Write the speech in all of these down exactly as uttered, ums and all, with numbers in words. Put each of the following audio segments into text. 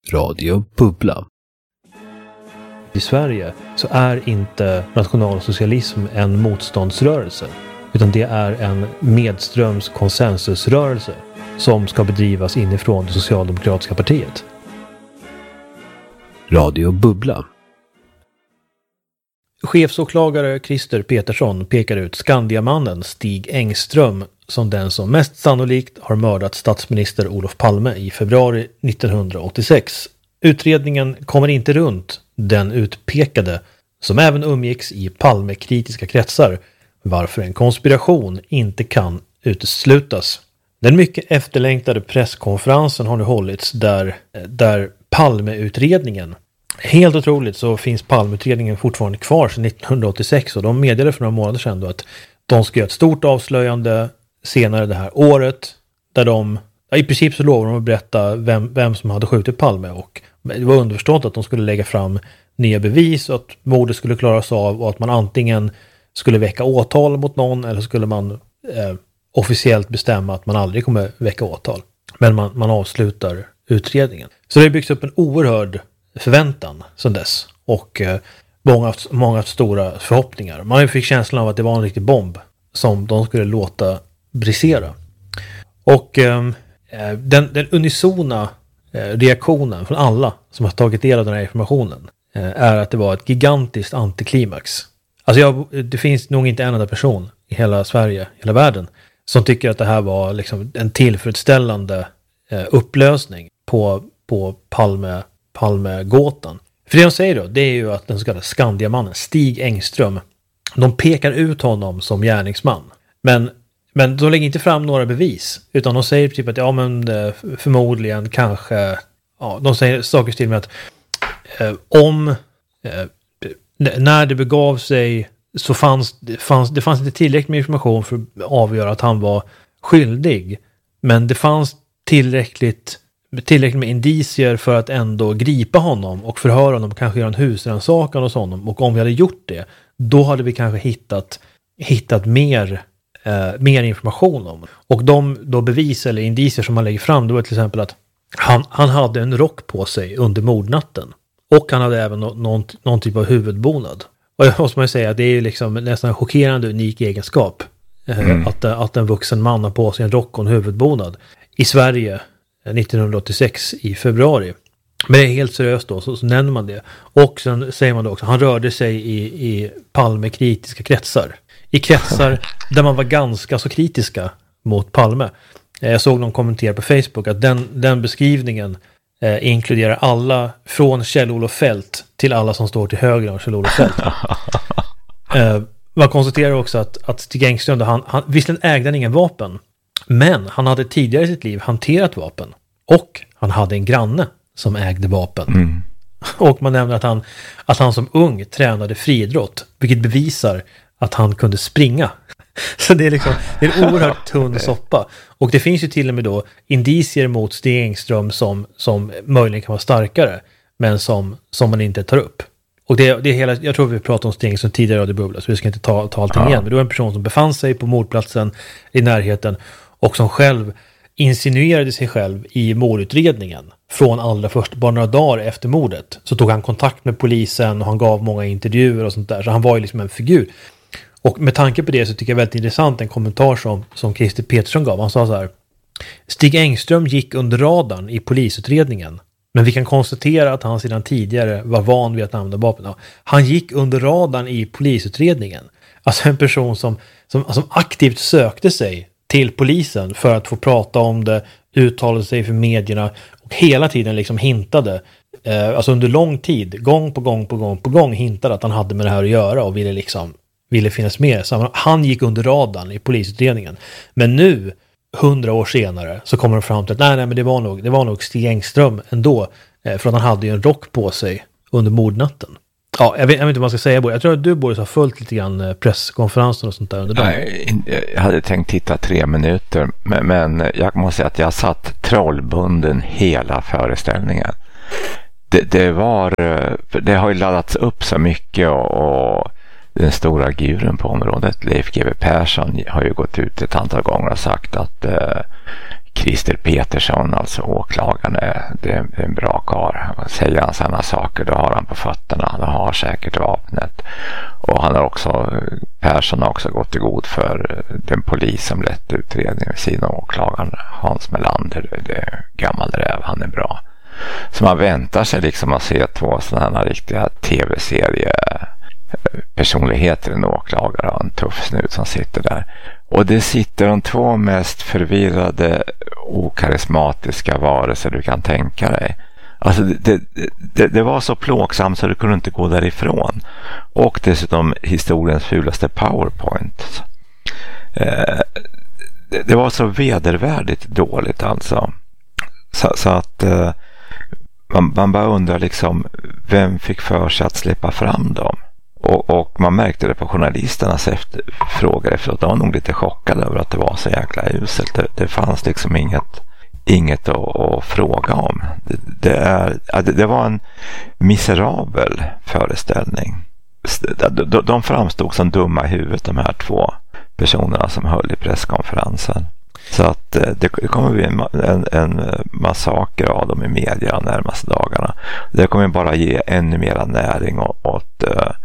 Radio Bubbla. I Sverige så är inte nationalsocialism en motståndsrörelse, utan det är en medströms konsensusrörelse som ska bedrivas inifrån det socialdemokratiska partiet. Radio Bubbla. Chefsåklagare Christer Petersson pekar ut Skandiamannen Stig Engström som den som mest sannolikt har mördat statsminister Olof Palme i februari nittonhundraåttiosex. Utredningen kommer inte runt den utpekade som även umgicks i Palmekritiska kretsar, varför en konspiration inte kan uteslutas. Den mycket efterlängtade presskonferensen har nu hållits där, där Palmeutredningen, helt otroligt så finns Palmeutredningen fortfarande kvar sedan nittonhundraåttiosex, och de meddelade för några månader sedan då att de ska göra ett stort avslöjande senare det här året där de, ja, i princip så lovar de att berätta vem, vem som hade skjutit Palme, och det var underförstått att de skulle lägga fram nya bevis och att mordet skulle klaras av och att man antingen skulle väcka åtal mot någon eller skulle man eh, officiellt bestämma att man aldrig kommer väcka åtal. Men man, man avslutar utredningen. Så det byggs upp en oerhörd förväntan sedan dess, och eh, många, många stora förhoppningar. Man fick känslan av att det var en riktig bomb som de skulle låta brisera. Och eh, den, den unisona eh, reaktionen från alla som har tagit del av den här informationen eh, är att det var ett gigantiskt antiklimax. Alltså jag, det finns nog inte en enda person i hela Sverige, hela världen, som tycker att det här var liksom en tillfredsställande eh, upplösning på, på Palme, Palmegåtan. För det de säger då, det är ju att den så kallade Skandiamannen Stig Engström, de pekar ut honom som gärningsman. Men, men de lägger inte fram några bevis, utan de säger typ att ja men förmodligen kanske, ja de säger saker till med att eh, om eh, när det begav sig så fanns, fanns det fanns inte tillräckligt med information för att avgöra att han var skyldig, men det fanns tillräckligt tillräckligt med indicier för att ändå gripa honom och förhöra honom, kanske göra en husrannsakan hos honom, och om vi hade gjort det, då hade vi kanske hittat hittat mer eh, mer information om. Och de då bevis eller indicier som man lägger fram, då var till exempel att han, han hade en rock på sig under mordnatten, och han hade även no, någon, någon typ av huvudbonad. Och jag måste man ju säga att det är liksom nästan en chockerande unik egenskap eh, mm. att, att en vuxen man har på sig en rock och en huvudbonad i Sverige nittonhundraåttiosex i februari. Men det är helt seriöst då, så, så nämner man det. Och sen säger man då också, han rörde sig i, i Palmekritiska kretsar. I kretsar där man var ganska så kritiska mot Palme. Jag såg någon kommentar på Facebook att den, den beskrivningen eh, inkluderar alla från Kjell-Olof Feldt till alla som står till höger om Kjell-Olof Feldt. eh, man konstaterar också att, att Stig Engström, han, han, visserligen ägde han ingen vapen, men han hade tidigare i sitt liv hanterat vapen, och han hade en granne som ägde vapen. Mm. Och man nämner att han, att han som ung tränade friidrott, vilket bevisar att han kunde springa. Så det är liksom det är en oerhört tunn soppa. Och det finns ju till och med då indicier mot Stig Engström som, som möjligen kan vara starkare, men som, som man inte tar upp. Och det, det är hela, jag tror vi pratade om Stig Engström tidigare av det bubbla, så vi ska inte ta, ta allting ja. igen. Men det var en person som befann sig på mordplatsen i närheten och som själv insinuerade sig själv i mordutredningen. Från allra först, bara några dagar efter mordet, så tog han kontakt med polisen och han gav många intervjuer och sånt där. Så han var ju liksom en figur. Och med tanke på det så tycker jag väldigt intressant en kommentar som, som Christer Petersson gav. Han sa så här: Stig Engström gick under radarn i polisutredningen, men vi kan konstatera att han sedan tidigare var van vid att använda vapen. Ja, han gick under radarn i polisutredningen. Alltså en person som, som, som aktivt sökte sig till polisen för att få prata om det, uttalade sig för medierna och hela tiden liksom hintade, eh, alltså under lång tid, gång på gång på gång på gång hintade att han hade med det här att göra och ville liksom ville finnas med. Så han gick under radarn i polisutredningen. Men nu, hundra år senare, så kommer de fram till att nej, nej men det var nog, det var nog Stig Engström ändå, eh, för att han hade ju en rock på sig under mordnatten. Ja, jag vet, jag vet inte vad jag ska säga, Boris. Jag tror att du, Boris, har följt lite grann presskonferensen och sånt där under dagen. Nej, jag hade tänkt titta tre minuter, men, men jag måste säga att jag satt trollbunden hela föreställningen. Det, det var, det har ju laddats upp så mycket, och, och den stora guren på området, Leif G W Persson, har ju gått ut ett antal gånger och sagt att eh, Christer Petersson, alltså åklagaren, det är en bra karl. Säger han sådana saker, då har han på fötterna. Han har säkert vapnet. Och han har också, Persson har också gått i god för den polis som lett utredningen vid sidan av åklagaren. Hans Melander, det är gammal räv, han är bra. Så man väntar sig liksom att se två sådana riktiga tv-serie personligheter, en åklagare och en tuff snut som sitter där. Och det sitter de två mest förvirrade okarismatiska varelser du kan tänka dig. Alltså det, det, det var så plågsamt så du kunde inte gå därifrån. Och dessutom historiens fulaste PowerPoint. Eh, det, det var så vedervärdigt dåligt alltså. Så, så att eh, man, man bara undrar liksom, vem fick för sig att släppa fram dem? Och, och man märkte det på journalisternas efter, frågor efteråt. De var nog lite chockade över att det var så jäkla uselt. Det, det fanns liksom inget, inget att, att fråga om. Det, det, är, det, det var en miserabel föreställning. De, de framstod som dumma i huvudet, de här två personerna som höll i presskonferensen. Så att det kommer bli en, en, en massaker av dem i media de närmaste dagarna. Det kommer bara ge ännu mera näring åt, åt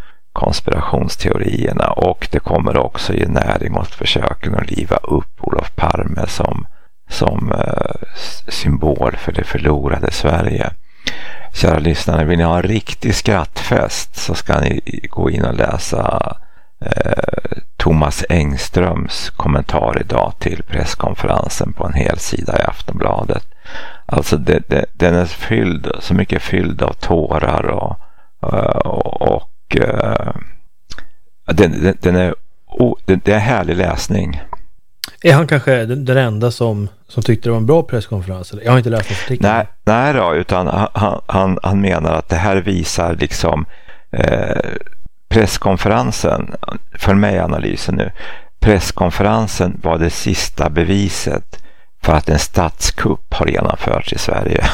konspirationsteorierna, och det kommer också ge näring åt försöken att liva upp Olof Palme som, som uh, symbol för det förlorade Sverige. Kära lyssnare, vill ni ha en riktig skrattfest så ska ni gå in och läsa uh, Thomas Engströms kommentar idag till presskonferensen på en hel sida i Aftonbladet. Alltså det, det, den är fylld, så mycket fylld av tårar och, och, och uh, den, den, den är oh, den, det är härlig läsning. Är han kanske den, den enda som, som tyckte det var en bra presskonferens? Eller? Jag har inte läst artikeln. Nej, nej då, utan han, han, han menar att det här visar liksom eh, presskonferensen, för mig analysen nu, presskonferensen var det sista beviset för att en statskupp har genomförts i Sverige.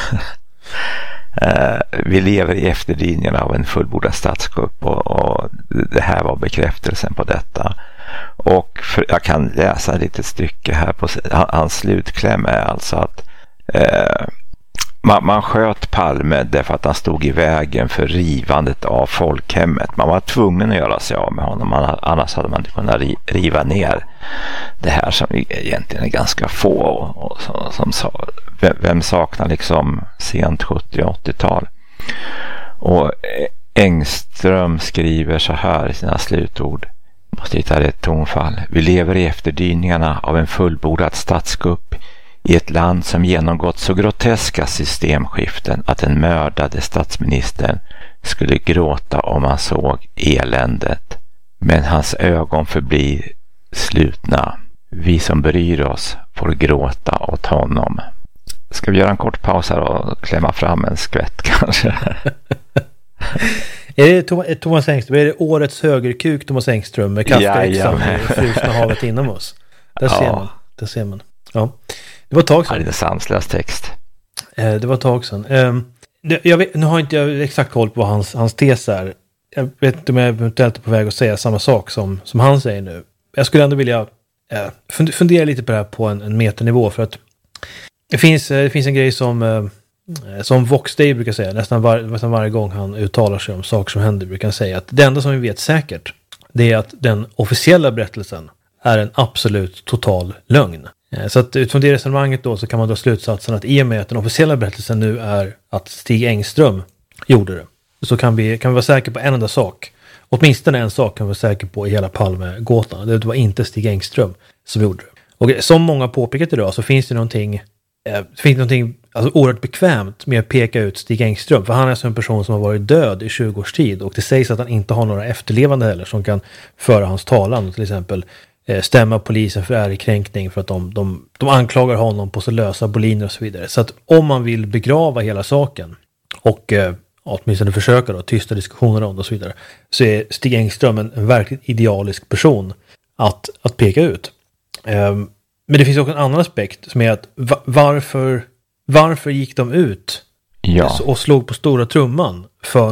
eh, vi lever i efterlinjerna av en fullbordad statskupp, och, och det här var bekräftelsen på detta. Och för, jag kan läsa ett litet stycke här på hans slutkläm är alltså att eh, man, man sköt Palme därför att han stod i vägen för rivandet av folkhemmet. Man var tvungen att göra sig av med honom, man, annars hade man inte kunnat riva ner det här som egentligen är ganska få, och, och som, som sa, vem, vem saknar liksom sent sjuttio- och åttiotal. Och Engström skriver så här i sina slutord. Måste hitta rätt tonfall. Vi lever i efterdyningarna av en fullbordad statskupp i ett land som genomgått så groteska systemskiften att den mördade statsministern skulle gråta om han såg eländet. Men hans ögon förblir slutna. Vi som bryr oss får gråta åt honom. Ska vi göra en kort paus här och klämma fram en skvätt kanske? Är det Thomas Engström? Är det årets högerkuk Thomas Engström med kafferäxan i frusna havet inom oss? Där ja. ser man. Där ser man. Ja. Det var ett tag sedan. Ja, det är sanslös text. Eh, det var ett tag sedan. Eh, det, jag vet, nu har inte jag exakt koll på vad hans, hans tes är. Jag vet inte om jag eventuellt är på väg att säga samma sak som, som han säger nu. Jag skulle ändå vilja eh, fundera lite på det här på en, en meternivå, för att det finns, det finns en grej som eh, som Vox Day brukar säga, nästan, var, nästan varje gång han uttalar sig om saker som händer, brukar han säga att det enda som vi vet säkert, det är att den officiella berättelsen är en absolut total lögn. Så att utifrån det resonemanget då så kan man dra slutsatsen att i och med att den officiella berättelsen nu är att Stig Engström gjorde det, så kan vi, kan vi vara säkra på en enda sak. Åtminstone en sak kan vi vara säkra på i hela Palme-gåtan. Det var inte Stig Engström som gjorde det. Och som många påpekat idag så finns det någonting eh, finns det någonting alltså oerhört bekvämt med att peka ut Stig Engström, för han är alltså en person som har varit död i tjugo års tid, och det sägs att han inte har några efterlevande heller som kan föra hans talan, till exempel eh, stämma polisen för ärekränkning för att de, de, de anklagar honom på så lösa boliner och så vidare. Så att om man vill begrava hela saken och eh, åtminstone försöka då tysta diskussioner om det och så vidare, så är Stig Engström en, en verkligt idealisk person att, att peka ut. Um, men det finns också en annan aspekt som är att va- varför, varför gick de ut ja. och slog på stora trumman för